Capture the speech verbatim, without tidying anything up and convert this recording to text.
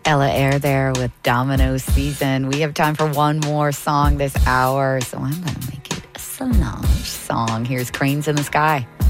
Ella Eyre there with Domino Season. We have time for one more song this hour, so I'm going to make it a Solange song. Here's Cranes in the Sky.